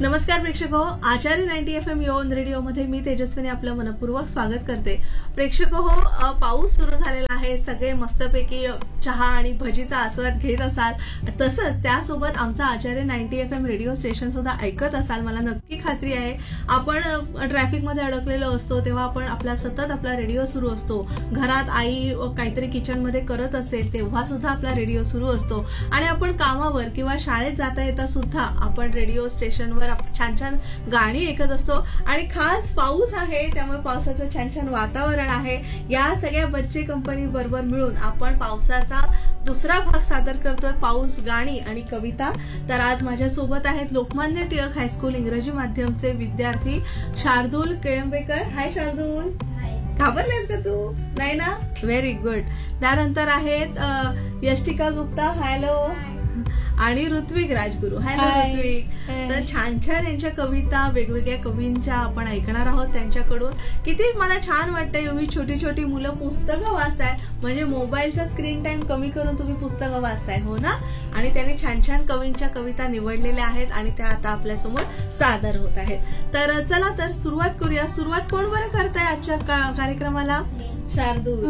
नमस्कार प्रेक्षक हो, आचार्य 90 FM योन रेडिओ मध्ये मी तेजस्विनी आपलं मनपूर्वक स्वागत करते. प्रेक्षक हो, पाऊस सुरू झालेला आहे. सगळे मस्तपैकी चहा आणि भजीचा आस्वाद घेत असाल, तसंच त्यासोबत आमचा आचार्य 90 FM रेडिओ स्टेशन सुद्धा ऐकत असाल. मला नक्की खात्री आहे आपण ट्रॅफिक मध्ये अडकलेलो असतो तेव्हा आपण सतत आपला रेडिओ सुरू असतो. घरात आई काहीतरी किचन मध्ये करत असेल तेव्हा सुद्धा आपला रेडिओ सुरू असतो आणि आपण कामावर किंवा शाळेत जाता येता सुद्धा आपण रेडिओ स्टेशनवर छान छान गाणी ऐकत असतो. आणि खास पाऊस आहे त्यामुळे पावसाचं छान छान वातावरण आहे. या सगळ्या बच्चे कंपनी बरोबर मिळून आपण पावसाचा दुसरा भाग सादर करतोय, पाऊस, गाणी आणि कविता. तर आज माझ्या सोबत आहेत लोकमान्य टिळक हायस्कूल इंग्रजी माध्यमचे विद्यार्थी शार्दूल केळंबेकर. हाय शार्दूल, घाबरलेस का तू? नाही ना, व्हेरी गुड. त्यानंतर आहेत यष्टिका गुप्ता. हॅलो. आणि ऋत्विक राजगुरू. हॅलो ऋत्विक. तर छान छान यांच्या कविता वेगवेगळ्या कवींच्या आपण ऐकणार आहोत त्यांच्याकडून. किती मला छान वाटतंय, तुम्ही छोटी छोटी मुलं पुस्तकं वाचताय, म्हणजे मोबाईलचा स्क्रीन टाइम कमी करून तुम्ही पुस्तकं वाचताय, हो ना? आणि त्यांनी छान छान कवींच्या कविता निवडलेल्या आहेत आणि त्या आता आपल्यासमोर सादर होत आहेत. तर चला तर सुरुवात करूया. सुरुवात कोण बरं करताय आजच्या कार्यक्रमाला? शार्दूल.